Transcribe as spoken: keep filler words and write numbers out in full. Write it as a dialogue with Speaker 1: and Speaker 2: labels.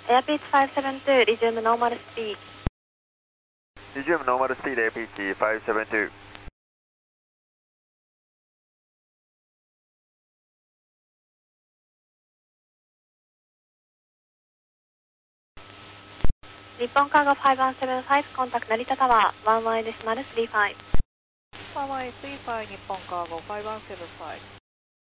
Speaker 1: Airpeach five seven two, resume normal speed.
Speaker 2: Resume normal speed, Airpeach five seven two.
Speaker 1: 日本カーゴファイブワンセブンファイブ、コンタクト成田タワー、ワンワンエデシマルスリーファイブ。
Speaker 3: ワンワンエデシマルスリーファイブ、日本カーゴファイブワンセブンファイブ。